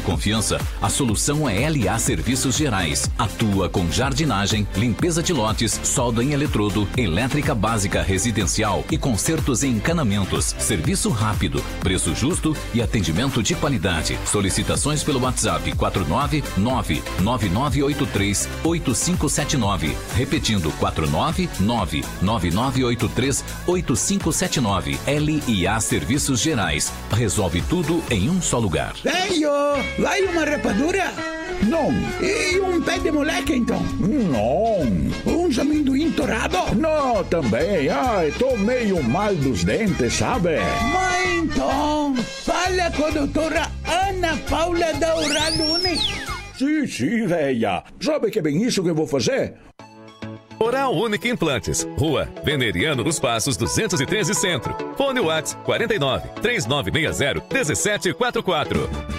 confiança, a solução é LA Serviços Gerais. Atua com jardinagem, limpeza de lotes, solda em eletrodo, elétrica básica residencial e consertos em encanamentos. Serviço rápido, preço justo e atendimento de qualidade. Solicitações pelo WhatsApp 499-9983-8579. Repetindo, 499-9983-8579. LA Serviços Gerais. Resolve tudo em um só lugar. Velho, vai uma rapadura? Não. E um pé de moleque, então? Não. Um amendoim torrado? Não, também. Ai, tô meio mal dos dentes, sabe? Mas então, fala com a doutora Ana Paula da Oral Unique. Sim, véia. Sabe que é bem isso que eu vou fazer? Oral Unique Implantes, Rua Veneriano dos Passos 213 Centro. Fone Whats 49 3960 1744.